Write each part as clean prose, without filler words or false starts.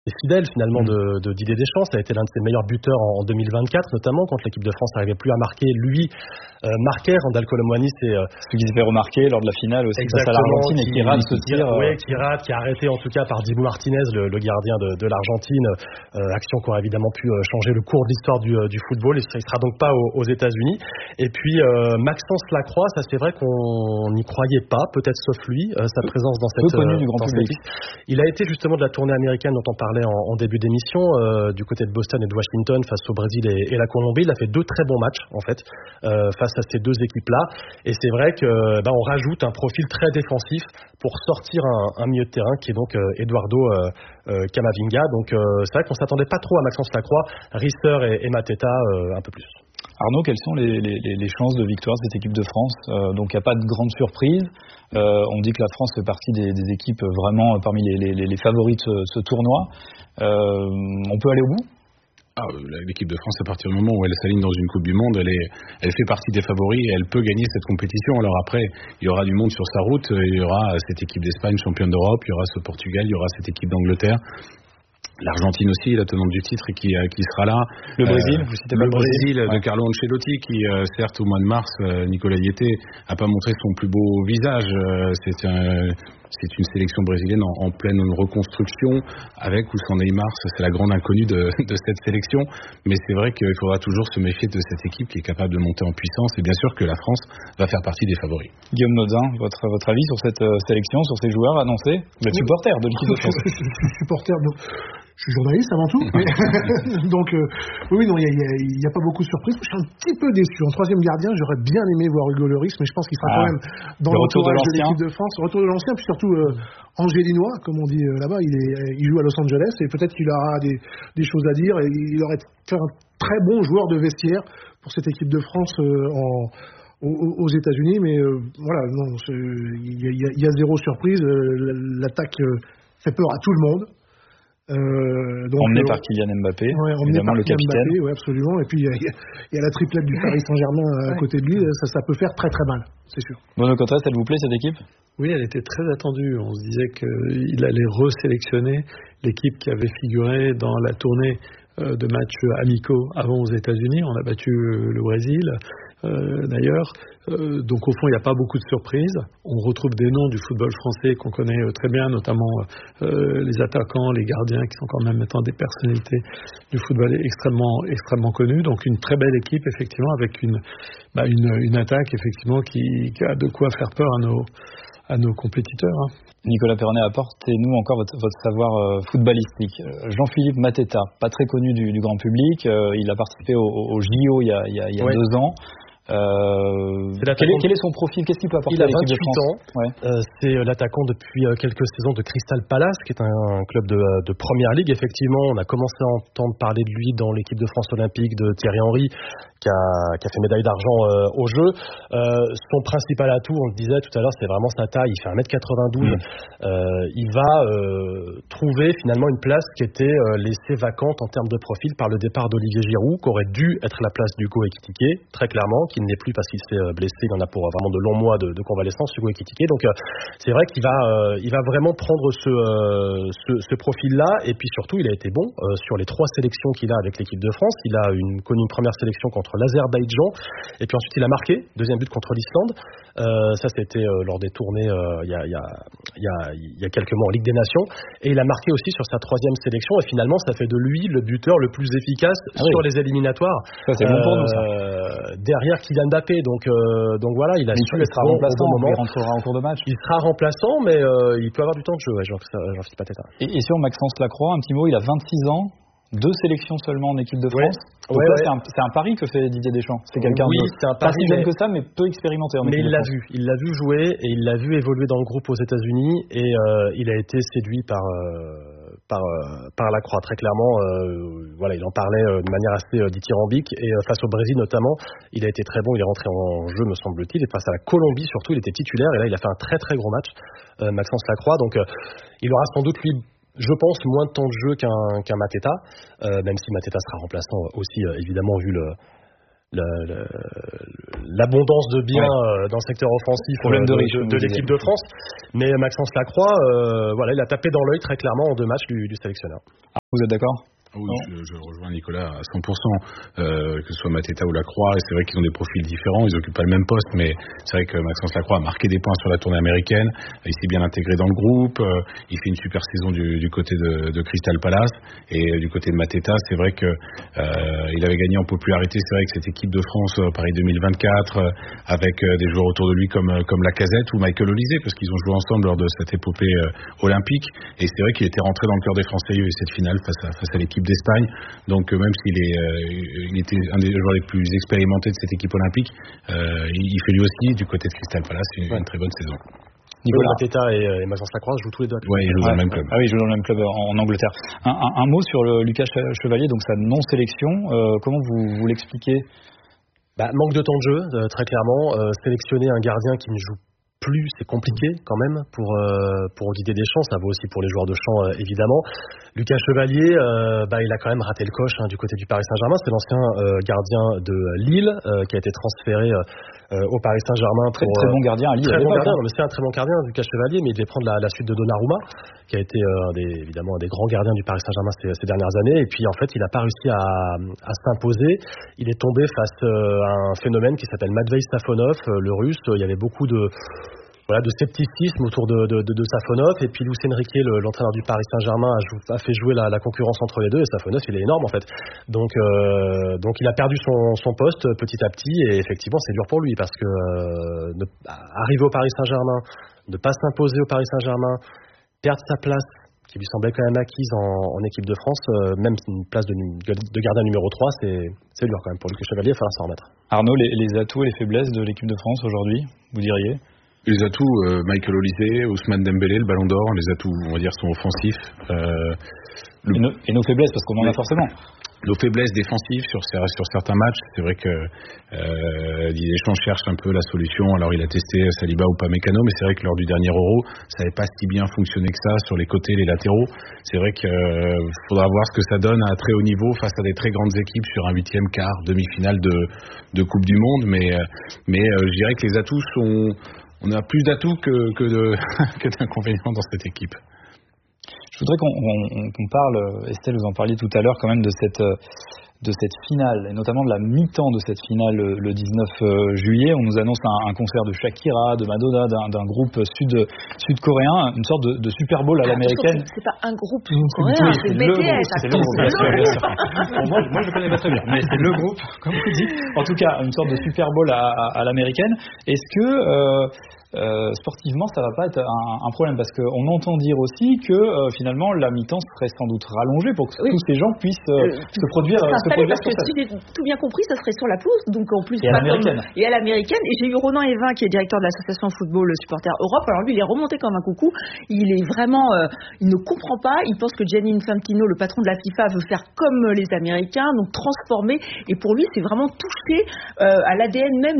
fidèle finalement de Didier Deschamps. Ça a été l'un de ses meilleurs buteurs en 2024, notamment quand l'équipe de France n'arrivait plus à marquer. Lui marquait. Randal Colomwani, c'est celui qui s'est fait remarquer lors de la finale aussi face à l'Argentine et qui rate ce tir. Qui rate, qui a arrêté en tout cas par Dibu Martinez, le gardien de l'Argentine. Action qui aurait évidemment pu changer le cours de l'histoire du football. Il sera donc pas aux États-Unis. Et puis Maxence Lacroix, ça c'est vrai qu'on n'y croyait pas, peut-être sauf lui, sa présence dans cette connu du grand public. Il a été justement de la tournée américaine dont on parlait en début d'émission, du côté de Boston et de Washington face au Brésil et la Colombie. Il a fait 2 très bons matchs en fait face à ces 2 équipes-là. Et c'est vrai que on rajoute un profil très défensif pour sortir un milieu de terrain qui est donc Eduardo Camavinga. Donc c'est vrai qu'on s'attendait pas trop à Maxence Lacroix, Risser et Mateta un peu plus. Arnaud, quelles sont les chances de victoire de cette équipe de France? Donc il n'y a pas de grande surprise. On dit que la France fait partie des équipes vraiment parmi les favoris de ce tournoi. On peut aller au bout? L'équipe de France, à partir du moment où elle s'aligne dans une Coupe du Monde, elle fait partie des favoris et elle peut gagner cette compétition. Alors après, il y aura du monde sur sa route. Il y aura cette équipe d'Espagne, championne d'Europe. Il y aura ce Portugal. Il y aura cette équipe d'Angleterre. L'Argentine aussi, la tenante du titre, qui sera là. Le Brésil, vous citez pas le Brésil de Carlo Ancelotti, qui certes au mois de mars, Nicolas Yete a pas montré son plus beau visage. C'est une sélection brésilienne en pleine reconstruction, avec ou sans Neymar. C'est la grande inconnue de cette sélection. Mais c'est vrai qu'il faudra toujours se méfier de cette équipe qui est capable de monter en puissance. Et bien sûr que la France va faire partie des favoris. Guillaume Nodin, votre avis sur cette sélection, sur ces joueurs annoncés? Vous êtes supporter de l'équipe de France. Je suis supporter. Je suis journaliste avant tout. Donc, oui, non, il n'y a pas beaucoup de surprises. Je suis un petit peu déçu. En 3e gardien, j'aurais bien aimé voir Hugo Lloris, mais je pense qu'il sera quand même dans l'entourage de l'équipe de France. Retour de l'ancien, puis surtout angélinois, comme on dit là-bas. Il joue à Los Angeles et peut-être qu'il aura des choses à dire. Et il aurait fait un très bon joueur de vestiaire pour cette équipe de France aux États-Unis. Mais voilà, non, il y a zéro surprise. L'attaque fait peur à tout le monde. Emmené par Kylian Mbappé, évidemment le capitaine. Mbappé, oui, absolument. Et puis il y a la triplette du Paris Saint-Germain à côté de lui. Ça peut faire très très mal, c'est sûr. Bruno Cottret, elle vous plaît cette équipe? Oui, elle était très attendue. On se disait qu'il allait resélectionner l'équipe qui avait figuré dans la tournée de matchs amicaux avant aux États-Unis. On a battu le Brésil. D'ailleurs, donc au fond il n'y a pas beaucoup de surprises. On retrouve des noms du football français qu'on connaît très bien, notamment les attaquants, les gardiens qui sont quand même maintenant des personnalités du football extrêmement connues. Donc une très belle équipe effectivement, avec une attaque effectivement qui a de quoi faire peur à nos compétiteurs. Nicolas Perronnet, apportez-nous encore votre savoir footballistique. Jean-Philippe Mateta, pas très connu du grand public, il a participé au JO il y a 2 ans. Quel est son profil? Qu'est-ce qu'il peut apporter à l'équipe de France? Il a 28 ans. C'est l'attaquant depuis quelques saisons de Crystal Palace, qui est un club de Première Ligue. Effectivement, on a commencé à entendre parler de lui dans l'équipe de France olympique de Thierry Henry, qui a fait médaille d'argent aux Jeux. Son principal atout, on le disait tout à l'heure, c'est vraiment sa taille. Il fait 1m92. Il va trouver finalement une place qui était laissée vacante en termes de profil par le départ d'Olivier Giroud, qui aurait dû être la place d'Hugo Ekitike, très clairement, qui ne l'est plus parce qu'il s'est blessé. Il en a pour vraiment de longs mois de convalescence, Hugo Ekitike. Donc c'est vrai qu'il va vraiment prendre ce profil-là. Et puis surtout, il a été bon sur les 3 sélections qu'il a avec l'équipe de France. Il a connu une première sélection contre l'Azerbaïdjan, et puis ensuite il a marqué, 2e but contre l'Islande. Ça c'était lors des tournées il y a quelques mois en Ligue des Nations, et il a marqué aussi sur sa 3e sélection, et finalement ça fait de lui le buteur le plus efficace sur les éliminatoires. Ça c'est bon pour nous, ça. Derrière Kylian Mbappé, donc voilà, il a su être bon au bon moment. Il rentrera en cours de match. Il sera remplaçant, mais il peut avoir du temps de jeu, Jean-Philippe Mateta. Et sur Maxence Lacroix, un petit mot, il a 26 ans. 2 sélections seulement en équipe de France. Donc là, c'est un pari que fait Didier Deschamps. C'est quelqu'un pas si jeune que ça, mais peu expérimenté en équipe de France. Mais il l'a vu jouer et il l'a vu évoluer dans le groupe aux États-Unis, et il a été séduit par Lacroix, très clairement. Voilà, il en parlait de manière assez dithyrambique, et face au Brésil notamment, il a été très bon. Il est rentré en jeu, me semble-t-il, et face à la Colombie surtout, il était titulaire, et là il a fait un très très gros match, Maxence Lacroix. Donc il aura sans doute lui, je pense, moins de temps de jeu qu'un Mateta, même si Mateta sera remplaçant aussi, évidemment, vu l'abondance de biens dans le secteur offensif de l'équipe de France. Mais Maxence Lacroix, il a tapé dans l'œil très clairement en 2 matchs du sélectionneur. Vous êtes d'accord ? Oui, je rejoins Nicolas à 100%, que ce soit Mateta ou Lacroix, et c'est vrai qu'ils ont des profils différents, ils occupent pas le même poste, mais c'est vrai que Maxence Lacroix a marqué des points sur la tournée américaine, il s'est bien intégré dans le groupe, il fait une super saison du côté de Crystal Palace, et du côté de Mateta, c'est vrai que il avait gagné en popularité, c'est vrai que cette équipe de France Paris 2024, avec des joueurs autour de lui comme Lacazette ou Michael Olise, parce qu'ils ont joué ensemble lors de cette épopée olympique, et c'est vrai qu'il était rentré dans le cœur des Français, il y a eu cette finale face à l'équipe d'Espagne, donc même s'il était un des joueurs les plus expérimentés de cette équipe olympique, il fait lui aussi du côté de Crystal Palace une très bonne saison. Nicolas Mateta et Maxence Lacroix jouent tous les deux. Oui, ils jouent dans le même club. Ah oui, ils jouent dans le même club en Angleterre. Un mot sur Lucas Chevalier, donc sa non-sélection, comment vous l'expliquez ? Manque de temps de jeu, très clairement. Sélectionner un gardien qui ne joue plus, c'est compliqué quand même pour Didier Deschamps, ça vaut aussi pour les joueurs de champ évidemment. Lucas Chevalier, il a quand même raté le coche du côté du Paris Saint-Germain, c'est l'ancien gardien de Lille qui a été transféré au Paris Saint-Germain. Très bon gardien à Lille. Très bon gardien, mais c'est un très bon gardien, Lucas Chevalier, mais il devait prendre la suite de Donnarumma, qui a été évidemment un des grands gardiens du Paris Saint-Germain ces dernières années, et puis en fait il n'a pas réussi à s'imposer. Il est tombé face à un phénomène qui s'appelle Matvei Safonov, le russe. Il y avait beaucoup de scepticisme autour de Safonov, et puis Luis Enrique, l'entraîneur du Paris Saint-Germain, a fait jouer la concurrence entre les deux, et Safonov il est énorme en fait, donc il a perdu son poste petit à petit, et effectivement c'est dur pour lui, parce que arriver au Paris Saint-Germain, ne pas s'imposer au Paris Saint-Germain, perdre sa place qui lui semblait quand même acquise en équipe de France, même une place de gardien numéro 3, c'est dur quand même pour Lucas Chevalier, il va falloir s'en remettre. Arnaud, les atouts et les faiblesses de l'équipe de France aujourd'hui, vous diriez ? Les atouts, Michael Olise, Ousmane Dembélé, le Ballon d'Or, les atouts, on va dire, sont offensifs. Et nos faiblesses, parce qu'on en a forcément. Nos faiblesses défensives sur certains matchs, c'est vrai que Didier Deschamps cherche un peu la solution. Alors il a testé Saliba ou Upamecano, mais c'est vrai que lors du dernier Euro, ça n'avait pas si bien fonctionné que ça sur les côtés, les latéraux. C'est vrai qu'il faudra voir ce que ça donne à un très haut niveau face à des très grandes équipes sur un 8e, quart, demi-finale de Coupe du Monde. Mais je dirais que les atouts sont... On a plus d'atouts que d'inconvénients dans cette équipe. Je voudrais qu'on parle, Estelle, vous en parliez tout à l'heure quand même de cette finale, et notamment de la mi-temps de cette finale le 19 juillet. On nous annonce un concert de Shakira, de Madonna, d'un groupe sud-coréen, une sorte de Super Bowl à l'américaine. C'est pas un groupe coréen, c'est BTS. C'est le groupe. Moi, je connais pas très bien, mais c'est le groupe, comme vous dites. En tout cas, une sorte de Super Bowl à l'américaine. Est-ce que sportivement, ça va pas être un problème, parce qu'on entend dire aussi que finalement la mi-temps serait sans doute rallongée pour que tous ces gens puissent se produire. Parce que si j'ai tout bien compris, ça serait sur la pelouse, donc en plus et à l'américaine. Et à l'américaine. Et j'ai eu Ronan Evin, qui est directeur de l'association football supporter Europe. Alors lui, il est remonté comme un coucou. Il est vraiment, il ne comprend pas. Il pense que Gianni Infantino, le patron de la FIFA, veut faire comme les Américains, donc transformer. Et pour lui, c'est vraiment toucher à l'ADN même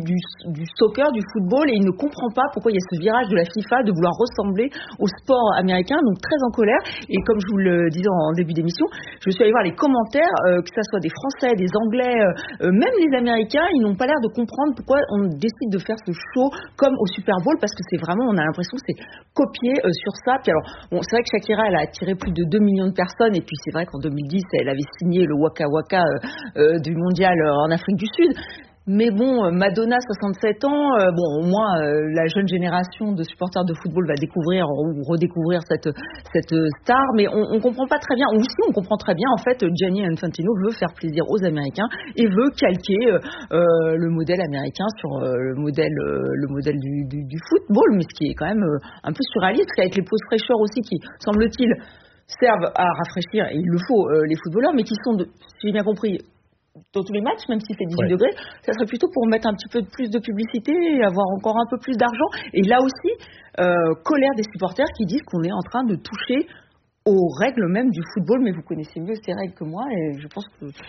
du soccer, du football, et il ne comprend pas pourquoi il y a ce virage de la FIFA de vouloir ressembler au sport américain, donc très en colère. Et comme je vous le disais en début d'émission, je suis allée voir les commentaires, que ce soit des Français, des Anglais, même les Américains, ils n'ont pas l'air de comprendre pourquoi on décide de faire ce show comme au Super Bowl, parce que c'est vraiment, on a l'impression que c'est copié sur ça. Puis alors, bon, c'est vrai que Shakira, elle a attiré plus de 2 millions de personnes, et puis c'est vrai qu'en 2010, elle avait signé le Waka Waka du mondial en Afrique du Sud. Mais bon, Madonna, 67 ans, au moins la jeune génération de supporters de football va découvrir ou redécouvrir cette star, mais on comprend pas très bien, ou si on comprend très bien, en fait, Gianni Infantino veut faire plaisir aux Américains et veut calquer le modèle américain sur le modèle du football, mais ce qui est quand même un peu surréaliste, avec les pauses fraîcheurs aussi qui, semble-t-il, servent à rafraîchir, et il le faut, les footballeurs, mais qui sont, si j'ai bien compris, dans tous les matchs, même si c'est 18 degrés, ça serait plutôt pour mettre un petit peu plus de publicité et avoir encore un peu plus d'argent. Et là aussi, colère des supporters qui disent qu'on est en train de toucher aux règles même du football, mais vous connaissez mieux ces règles que moi, et je pense que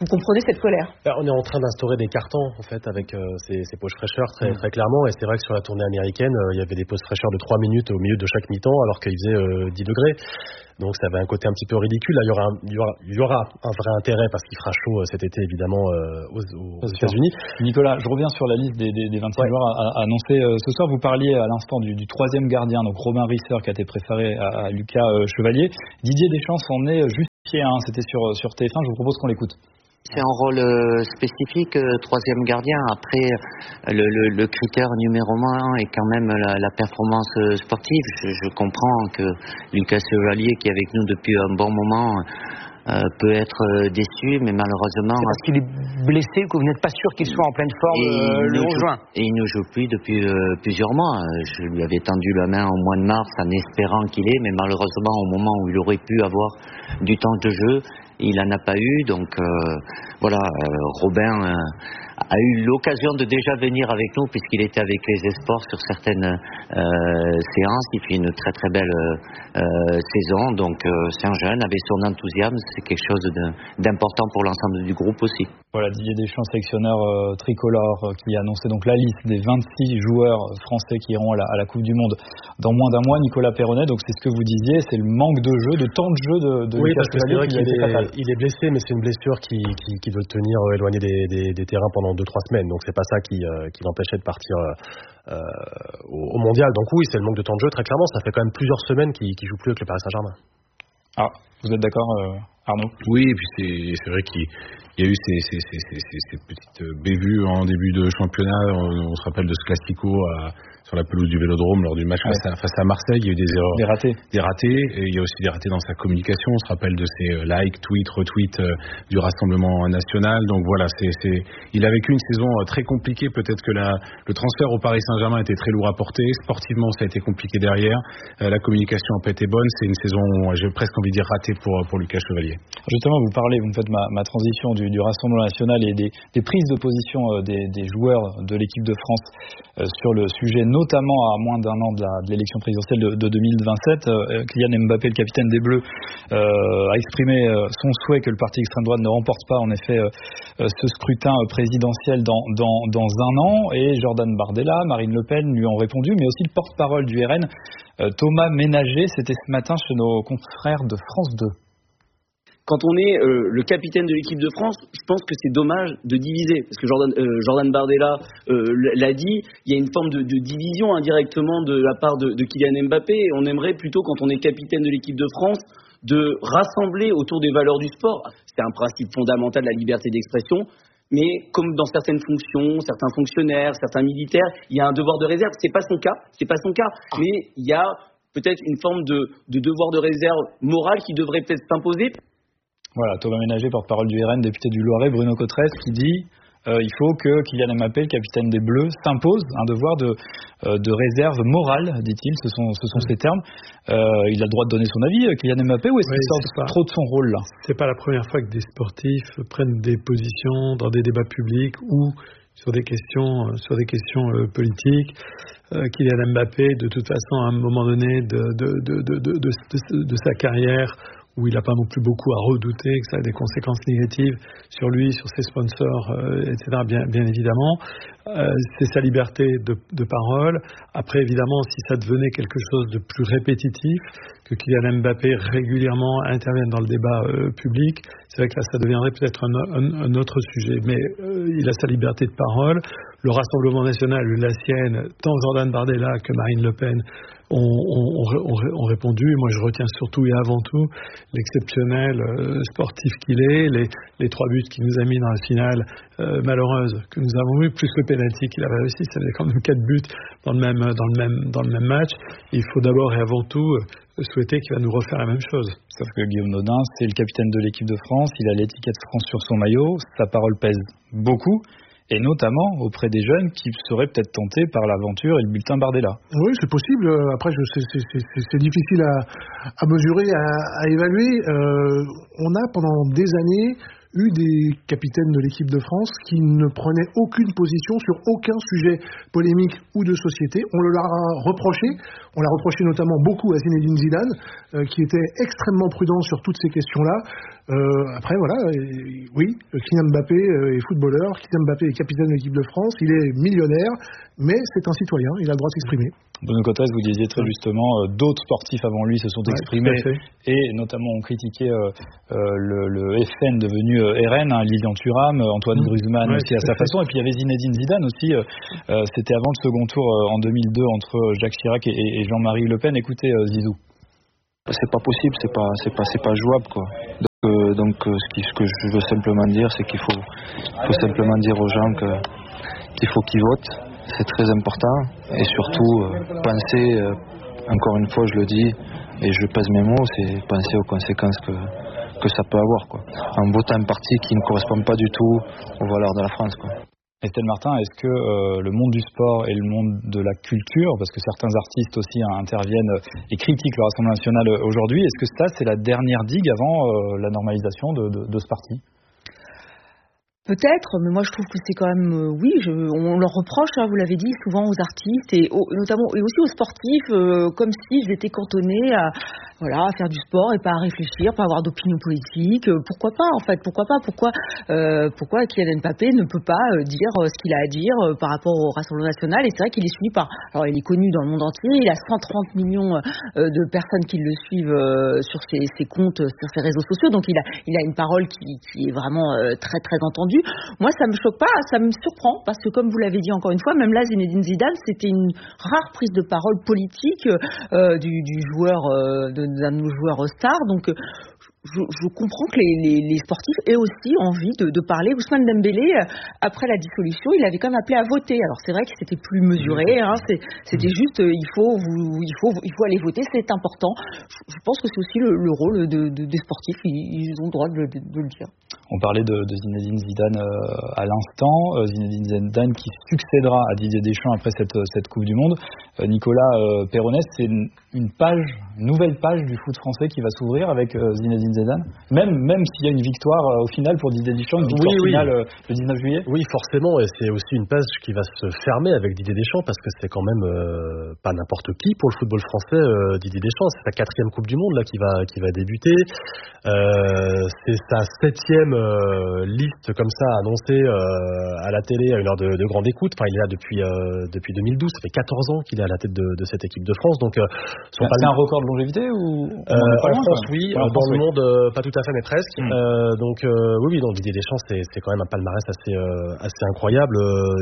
Vous comprenez cette colère? On est en train d'instaurer des cartons en fait avec ces pauses fraîcheurs très clairement, et c'est vrai que sur la tournée américaine il y avait des pauses fraîcheurs de 3 minutes au milieu de chaque mi-temps alors qu'il faisait 10 degrés, donc ça avait un côté un petit peu ridicule. Là il y aura un vrai intérêt parce qu'il fera chaud cet été évidemment aux États-Unis. Nicolas, je reviens sur la liste des 26 joueurs annoncés ce soir. Vous parliez à l'instant du troisième gardien, donc Robin Risser, qui a été préféré à Lucas Chevalier. Didier Deschamps en est justifié, c'était sur TF1, je vous propose qu'on l'écoute. C'est un rôle spécifique, troisième gardien. Après, le critère numéro 1 est quand même la performance sportive. Je comprends que Lucas Chevalier, qui est avec nous depuis un bon moment, peut être déçu, mais malheureusement... C'est parce qu'il est blessé que vous n'êtes pas sûr qu'il soit en pleine forme le 11 juin. Et il ne joue plus depuis plusieurs mois. Je lui avais tendu la main au mois de mars en espérant qu'il ait, mais malheureusement, au moment où il aurait pu avoir du temps de jeu, il n'en a pas eu. Donc voilà, Robin a eu l'occasion de déjà venir avec nous puisqu'il était avec les Esports sur certaines séances. Il fait une très très belle saison, donc c'est un jeune avec son enthousiasme, c'est quelque chose d'important pour l'ensemble du groupe aussi. Voilà, Didier Deschamps, sélectionneur tricolore, qui a annoncé donc la liste des 26 joueurs français qui iront à la Coupe du Monde dans moins d'un mois. Nicolas Perronnet, donc c'est ce que vous disiez, c'est le manque de jeu, de temps de jeu de oui, Lucas Chevalier qui a été fatal. Il est blessé, mais c'est une blessure qui doit le tenir éloigné des terrains pendant 2-3 semaines. Donc c'est pas ça qui l'empêchait de partir au mondial. Donc oui, c'est le manque de temps de jeu, très clairement. Ça fait quand même plusieurs semaines qu'il joue plus avec le Paris Saint-Germain. Ah, vous êtes d'accord, Arnaud? Oui, et puis c'est vrai qu'il y a eu ces petites bévues en début de championnat. On se rappelle de ce classico sur la pelouse du Vélodrome lors du match face à Marseille. Il y a eu des erreurs, des ratés. Et il y a aussi des ratés dans sa communication. On se rappelle de ses likes, tweets, retweets du Rassemblement national. Donc voilà, il a vécu une saison très compliquée. Peut-être que le transfert au Paris Saint-Germain était très lourd à porter. Sportivement, ça a été compliqué derrière. La communication n'a pas été bonne. C'est une saison, j'ai presque envie de dire, ratée pour Lucas Chevalier. Justement, vous me faites ma transition du Rassemblement national et des prises de position des joueurs de l'équipe de France sur le sujet, notamment à moins d'un an de l'élection présidentielle de 2027. Kylian Mbappé, le capitaine des Bleus, a exprimé son souhait que le parti extrême droite ne remporte pas en effet ce scrutin présidentiel dans un an. Et Jordan Bardella, Marine Le Pen lui ont répondu, mais aussi le porte-parole du RN, Thomas Ménager. C'était ce matin chez nos confrères de France 2. Quand on est le capitaine de l'équipe de France, je pense que c'est dommage de diviser. Parce que Jordan Bardella l'a dit, il y a une forme de division indirectement de la part de Kylian Mbappé. Et on aimerait plutôt, quand on est capitaine de l'équipe de France, de rassembler autour des valeurs du sport. C'est un principe fondamental de la liberté d'expression. Mais comme dans certaines fonctions, certains fonctionnaires, certains militaires, il y a un devoir de réserve. C'est pas son cas. Mais il y a peut-être une forme de devoir de réserve morale qui devrait peut-être s'imposer. Voilà, Thomas Ménager, porte-parole du RN, député du Loiret, Bruno Cotresse, qui dit il faut que Kylian Mbappé, le capitaine des Bleus, s'impose un devoir de réserve morale, dit-il, ce sont ses termes. Il a le droit de donner son avis, Kylian Mbappé, ou est-ce qu'il sort trop de son rôle là? C'est pas la première fois que des sportifs prennent des positions dans des débats publics ou sur des questions politiques. Kylian Mbappé, de toute façon, à un moment donné de sa carrière, où il n'a pas non plus beaucoup à redouter que ça a des conséquences négatives sur lui, sur ses sponsors, etc. Bien évidemment, c'est sa liberté de parole. Après, évidemment, si ça devenait quelque chose de plus répétitif, que Kylian Mbappé régulièrement intervienne dans le débat public, c'est vrai que là, ça deviendrait peut-être un autre sujet. Mais il a sa liberté de parole. Le Rassemblement national, la sienne, tant Jordan Bardella que Marine Le Pen ont répondu. Moi, je retiens surtout et avant tout l'exceptionnel sportif qu'il est, les 3 buts qu'il nous a mis dans la finale malheureuse que nous avons eu, plus le penalty qu'il avait réussi. Ça faisait quand même 4 buts dans le même match. Il faut d'abord et avant tout souhaiter qu'il va nous refaire la même chose. Sauf que Guillaume Nodin, c'est le capitaine de l'équipe de France, il a l'étiquette France sur son maillot, sa parole pèse beaucoup. Et notamment auprès des jeunes qui seraient peut-être tentés par l'aventure et le bulletin Bardella. Oui, c'est possible. Après, c'est difficile à mesurer, à évaluer. On a pendant des années eu des capitaines de l'équipe de France qui ne prenaient aucune position sur aucun sujet polémique ou de société. On le leur a reproché. On l'a reproché notamment beaucoup à Zinedine Zidane, qui était extrêmement prudent sur toutes ces questions-là. Après, voilà, oui, Kylian Mbappé est footballeur, Kylian Mbappé est capitaine de l'équipe de France, il est millionnaire, mais c'est un citoyen, il a le droit de s'exprimer. Bruno Cottez, vous disiez très justement, d'autres sportifs avant lui se sont exprimés et notamment ont critiqué le FN devenu RN, Lilian Thuram, Antoine Griezmann aussi à sa façon, et puis il y avait Zinedine Zidane aussi, c'était avant le second tour en 2002 entre Jacques Chirac et Jean-Marie Le Pen. Écoutez Zizou. C'est pas possible, c'est pas jouable quoi. Donc ce que je veux simplement dire, c'est qu'il faut simplement dire aux gens qu'il faut qu'ils votent. C'est très important et surtout penser, encore une fois je le dis et je pèse mes mots, c'est penser aux conséquences que ça peut avoir quoi. En votant un parti qui ne correspond pas du tout aux valeurs de la France quoi. Estelle Martin, est-ce que le monde du sport et le monde de la culture, parce que certains artistes aussi interviennent et critiquent le Rassemblement national aujourd'hui, est-ce que ça c'est la dernière digue avant la normalisation de ce parti ? Peut-être, mais moi je trouve que c'est quand même, on leur reproche, vous l'avez dit, souvent aux artistes et notamment et aussi aux sportifs, comme s'ils étaient cantonnés à faire du sport et pas à réfléchir, pas avoir d'opinion politique. Pourquoi pas en fait ? Pourquoi Kylian Mbappé ne peut pas dire ce qu'il a à dire par rapport au Rassemblement national ? Et c'est vrai qu'il est suivi alors il est connu dans le monde entier, il a 130 millions de personnes qui le suivent sur ses comptes, sur ses réseaux sociaux, donc il a une parole qui est vraiment très très entendue. Moi, ça me choque pas, ça me surprend, parce que comme vous l'avez dit encore une fois, même là, Zinedine Zidane, c'était une rare prise de parole politique du joueur, d'un de nos joueurs stars. Donc, je comprends que les sportifs aient aussi envie de parler. Ousmane Dembélé, après la dissolution, il avait quand même appelé à voter. Alors c'est vrai que c'était plus mesuré, c'était juste il faut aller voter, c'est important. Je pense que c'est aussi le rôle des sportifs, ils ont le droit de le dire. On parlait de Zinedine Zidane à l'instant, Zinedine Zidane qui succédera à Didier Deschamps après cette Coupe du Monde. Nicolas Péronès, c'est une nouvelle page du foot français qui va s'ouvrir avec Zinedine Zidane, même s'il y a une victoire au final pour Didier Deschamps, une victoire finale le 19 juillet. Oui, forcément, et c'est aussi une page qui va se fermer avec Didier Deschamps, parce que c'est quand même pas n'importe qui pour le football français. Didier Deschamps, c'est sa 4e Coupe du Monde là qui va débuter. C'est sa 7e liste comme ça annoncée à la télé à une heure de grande écoute. Enfin, il est là depuis 2012, ça fait 14 ans qu'il est à la tête de cette équipe de France. Donc, c'est un record de longévité ou en France, oui. Dans le monde, pas tout à fait, mais presque. Donc, oui, donc Didier Deschamps, c'est quand même un palmarès assez incroyable.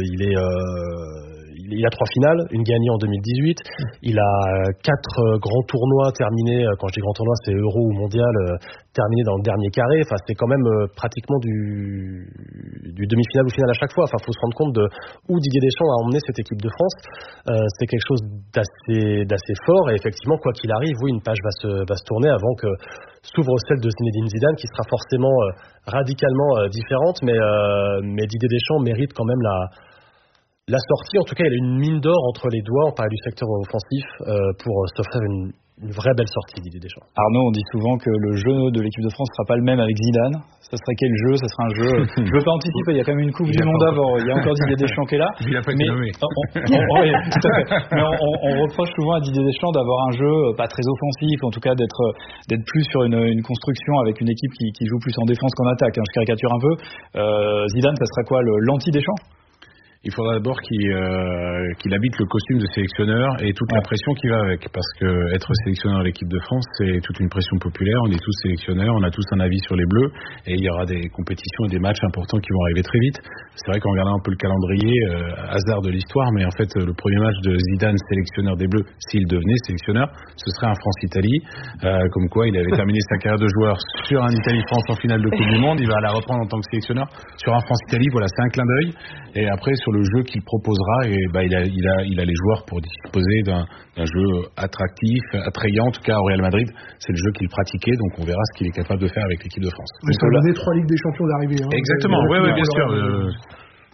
Il a 3 finales, une gagnée en 2018. Il a 4 grands tournois terminés. Quand je dis grands tournois, c'est Euro ou Mondial, terminés dans le dernier carré. Enfin, c'est quand même pratiquement du demi-finale ou finale à chaque fois. Enfin, faut se rendre compte de où Didier Deschamps a emmené cette équipe de France. C'est quelque chose d'assez fort. Et effectivement, quoi qu'il arrive, oui, une page va se tourner avant que s'ouvre celle de Zinedine Zidane, qui sera forcément radicalement différente. Mais Didier Deschamps mérite quand même la sortie. En tout cas, il a une mine d'or entre les doigts. On parlait du secteur offensif pour s'offrir une vraie belle sortie, Didier Deschamps. Arnaud, on dit souvent que le jeu de l'équipe de France ne sera pas le même avec Zidane. Ça serait quel jeu ? Ça sera un jeu. Je ne veux pas anticiper, il y a quand même une Coupe du Monde avant. Il y a encore Didier Deschamps qui est là. Il n'a pas été nommé. Oui, tout à fait. Mais on reproche souvent à Didier Deschamps d'avoir un jeu pas très offensif, en tout cas d'être plus sur une construction avec une équipe qui joue plus en défense qu'en attaque. Je caricature un peu. Zidane, ça serait quoi, l'anti-Deschamps ? Il faudra d'abord qu'il habite le costume de sélectionneur et toute la pression qui va avec, parce que être sélectionneur de l'équipe de France, c'est toute une pression populaire. On est tous sélectionneurs, on a tous un avis sur les Bleus, et il y aura des compétitions et des matchs importants qui vont arriver très vite. C'est vrai qu'en regardant un peu le calendrier, hasard de l'histoire, mais en fait le premier match de Zidane, sélectionneur des Bleus, s'il devenait sélectionneur, ce serait un France-Italie, comme quoi il avait terminé sa carrière de joueur sur un Italie-France en finale de Coupe du Monde. Il va la reprendre en tant que sélectionneur sur un France-Italie. Voilà, c'est un clin d'œil. Et après, sur le jeu qu'il proposera, et il a les joueurs pour disposer d'un jeu attractif, attrayant. En tout cas, au Real Madrid, c'est le jeu qu'il pratiquait, donc on verra ce qu'il est capable de faire avec l'équipe de France. Ça va donner 3 Ligues des Champions d'arrivée. Exactement, oui, bien sûr.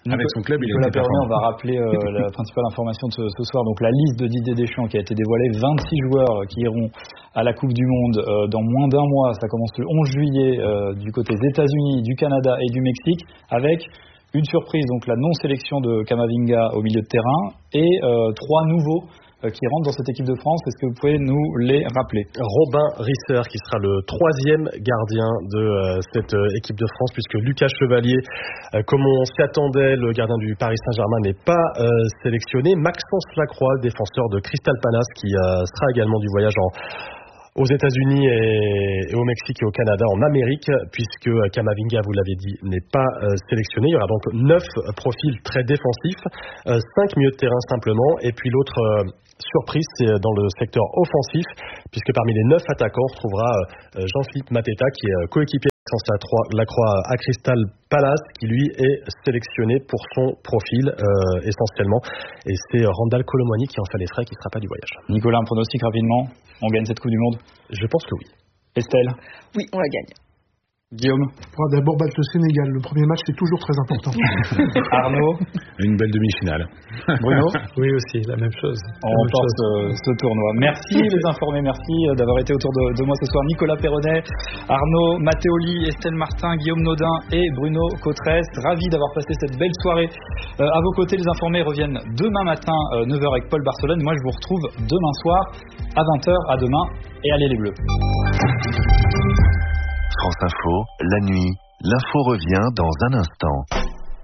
avec son club, Nicolas Perronnet, on va rappeler la principale information de ce soir. Donc la liste de Didier Deschamps qui a été dévoilée, 26 joueurs qui iront à la Coupe du Monde dans moins d'un mois. Ça commence le 11 juillet du côté des États-Unis, du Canada et du Mexique, avec une surprise, donc la non-sélection de Camavinga au milieu de terrain et 3 nouveaux qui rentrent dans cette équipe de France. Est-ce que vous pouvez nous les rappeler? Robin Risser qui sera le 3e gardien de cette équipe de France, puisque Lucas Chevalier, comme on s'y attendait, le gardien du Paris Saint-Germain, n'est pas sélectionné. Maxence Lacroix, défenseur de Crystal Palace, qui sera également du voyage aux États-Unis et au Mexique et au Canada, en Amérique, puisque Camavinga, vous l'avez dit, n'est pas sélectionné. Il y aura donc 9 profils très défensifs, 5 milieux de terrain simplement, et puis l'autre surprise, c'est dans le secteur offensif, puisque parmi les 9 attaquants, on retrouvera Jean-Philippe Mateta, qui est coéquipier de Lacroix à Crystal Palace, qui lui est sélectionné pour son profil essentiellement, et c'est Randal Colomwani qui en fait les frais, qui ne sera pas du voyage. Nicolas, un pronostic rapidement, on gagne cette Coupe du Monde? Je pense que oui. Estelle? Oui, on la gagne. Guillaume? On va d'abord battre le Sénégal. Le premier match, c'est toujours très important. Arnaud? Une belle demi-finale. Bruno? Oui, aussi, la même chose. On remporte ce tournoi. Merci les informés, merci d'avoir été autour de moi ce soir. Nicolas Perronnet, Arnaud Matteoli, Estelle Martin, Guillaume Naudin et Bruno Cottresse. Ravi d'avoir passé cette belle soirée à vos côtés. Les informés reviennent demain matin, 9h avec Paul Barcelone. Moi, je vous retrouve demain soir à 20h. À demain et allez les Bleus. France Info, la nuit, l'info revient dans un instant.